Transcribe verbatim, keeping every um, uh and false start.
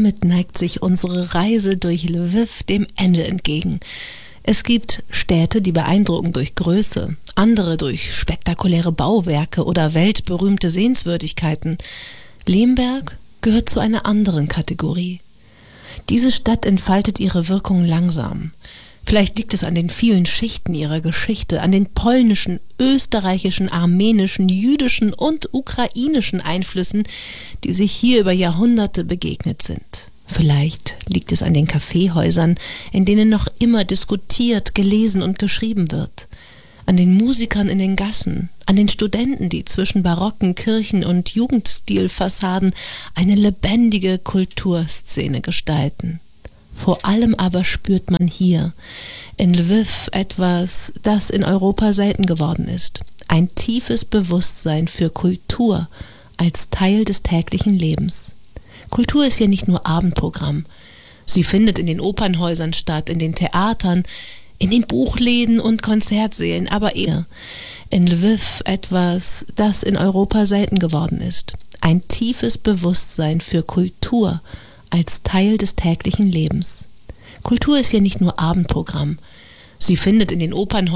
damit neigt sich unsere Reise durch Lwiw dem Ende entgegen. Es gibt Städte, die beeindrucken durch Größe, andere durch spektakuläre Bauwerke oder weltberühmte Sehenswürdigkeiten. Lemberg gehört zu einer anderen Kategorie. Diese Stadt entfaltet ihre Wirkung langsam. Vielleicht liegt es an den vielen Schichten ihrer Geschichte, an den polnischen, österreichischen, armenischen, jüdischen und ukrainischen Einflüssen, die sich hier über Jahrhunderte begegnet sind. Vielleicht liegt es an den Kaffeehäusern, in denen noch immer diskutiert, gelesen und geschrieben wird. An den Musikern in den Gassen, an den Studenten, die zwischen barocken Kirchen und Jugendstilfassaden eine lebendige Kulturszene gestalten. Vor allem aber spürt man hier in Lwiw etwas, das in Europa selten geworden ist. Ein tiefes Bewusstsein für Kultur als Teil des täglichen Lebens. Kultur ist ja nicht nur Abendprogramm. Sie findet in den Opernhäusern statt, in den Theatern, in den Buchläden und Konzertsälen, aber eher in Lwiw etwas, das in Europa selten geworden ist. Ein tiefes Bewusstsein für Kultur als Teil des täglichen Lebens. Kultur ist ja nicht nur Abendprogramm. Sie findet in den Opernhäusern